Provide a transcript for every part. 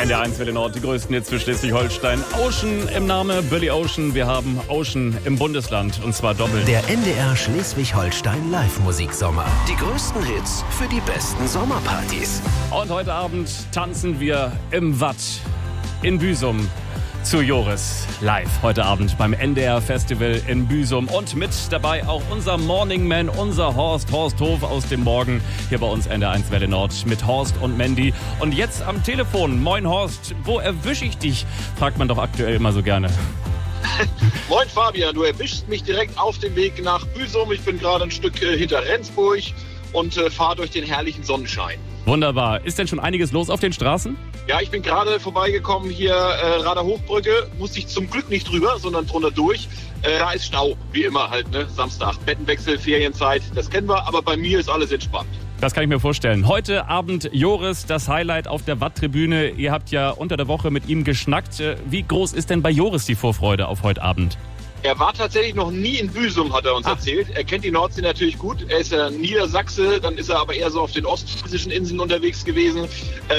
NDR 1 Welle Nord, die größten Hits für Schleswig-Holstein. Ocean im Name, Billy Ocean. Wir haben Ocean im Bundesland und zwar doppelt. Der NDR Schleswig-Holstein Live-Musiksommer. Die größten Hits für die besten Sommerpartys. Und heute Abend tanzen wir im Watt in Büsum zu Joris live. Heute Abend beim NDR Festival in Büsum. Und mit dabei auch unser Morning Man, unser Horst Hof aus dem Morgen hier bei uns NDR 1 Welle Nord mit Horst und Mandy. Und jetzt am Telefon. Moin Horst, wo erwische ich dich? Fragt man doch aktuell immer so gerne. Moin Fabian, du erwischst mich direkt auf dem Weg nach Büsum. Ich bin gerade ein Stück hinter Rendsburg und fahre durch den herrlichen Sonnenschein. Wunderbar. Ist denn schon einiges los auf den Straßen? Ja, ich bin gerade vorbeigekommen hier, Rader Hochbrücke, musste ich zum Glück nicht drüber, sondern drunter durch. Da ist Stau, wie immer halt, ne? Samstag, Bettenwechsel, Ferienzeit, das kennen wir, aber bei mir ist alles entspannt. Das kann ich mir vorstellen. Heute Abend Joris, das Highlight auf der Watt-Tribüne. Ihr habt ja unter der Woche mit ihm geschnackt. Wie groß ist denn bei Joris die Vorfreude auf heute Abend? Er war tatsächlich noch nie in Büsum, hat er uns erzählt. Er kennt die Nordsee natürlich gut. Er ist ja Niedersachse, dann ist er aber eher so auf den ostfriesischen Inseln unterwegs gewesen.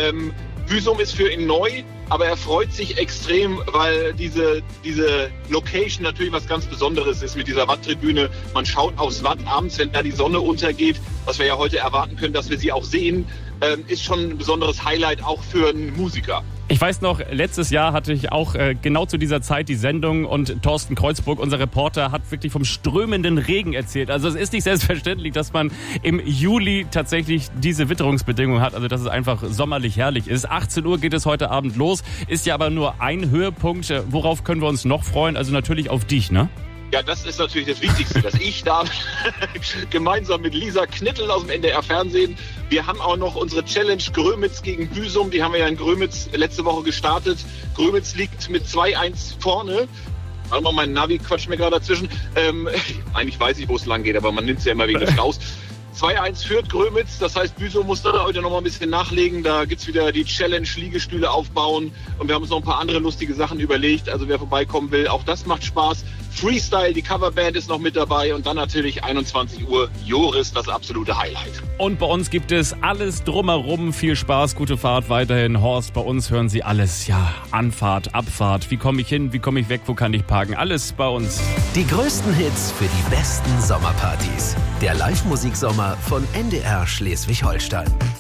Büsum ist für ihn neu, aber er freut sich extrem, weil diese Location natürlich was ganz Besonderes ist mit dieser Watt-Tribüne. Man schaut aufs Watt abends, wenn da die Sonne untergeht, was wir ja heute erwarten können, dass wir sie auch sehen, ist schon ein besonderes Highlight auch für einen Musiker. Ich weiß noch, letztes Jahr hatte ich auch genau zu dieser Zeit die Sendung und Thorsten Kreuzburg, unser Reporter, hat wirklich vom strömenden Regen erzählt. Also es ist nicht selbstverständlich, dass man im Juli tatsächlich diese Witterungsbedingungen hat, also dass es einfach sommerlich herrlich ist. 18 Uhr geht es heute Abend los, ist ja aber nur ein Höhepunkt. Worauf können wir uns noch freuen? Also natürlich auf dich, ne? Ja, das ist natürlich das Wichtigste, dass ich da gemeinsam mit Lisa Knittel aus dem NDR Fernsehen, wir haben auch noch unsere Challenge Grömitz gegen Büsum, die haben wir ja in Grömitz letzte Woche gestartet. Grömitz liegt mit 2-1 vorne. Warte mal, mein Navi quatscht mir gerade dazwischen. Eigentlich weiß ich, wo es lang geht, aber man nimmt es ja immer wegen des Staus. 2-1 führt Grömitz, das heißt, Büsum muss da heute noch mal ein bisschen nachlegen. Da gibt's wieder die Challenge, Liegestühle aufbauen und wir haben uns noch ein paar andere lustige Sachen überlegt. Also wer vorbeikommen will, auch das macht Spaß. Freestyle, die Coverband ist noch mit dabei und dann natürlich 21 Uhr Joris, das absolute Highlight. Und bei uns gibt es alles drumherum. Viel Spaß, gute Fahrt weiterhin. Horst, bei uns hören Sie alles. Ja, Anfahrt, Abfahrt. Wie komme ich hin, wie komme ich weg, wo kann ich parken? Alles bei uns. Die größten Hits für die besten Sommerpartys. Der Live-Musiksommer von NDR Schleswig-Holstein.